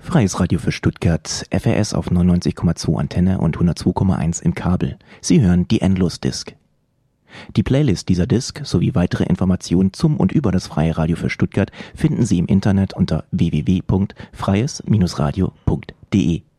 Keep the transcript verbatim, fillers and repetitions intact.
Freies Radio für Stuttgart, F R S auf neunundneunzig Komma zwei Antenne und hundertzwei Komma eins im Kabel. Sie hören die Endlos-Disc. Die Playlist dieser Disc sowie weitere Informationen zum und über das Freie Radio für Stuttgart finden Sie im Internet unter w w w punkt freies Bindestrich radio punkt d e.